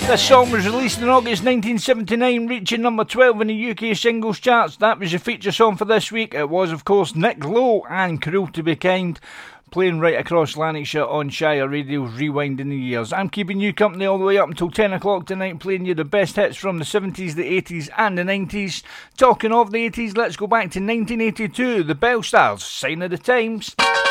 This song was released in August 1979, reaching number 12 in the UK singles charts. That was the feature song for this week. It was, of course, Nick Lowe and Cruel to Be Kind, playing right across Lanarkshire on Shire Radio's Rewinding the Years. I'm keeping you company all the way up until 10 o'clock tonight, playing you the best hits from the 70s, the 80s and the 90s. Talking of the 80s, let's go back to 1982, the Bell Stars, Sign of the Times.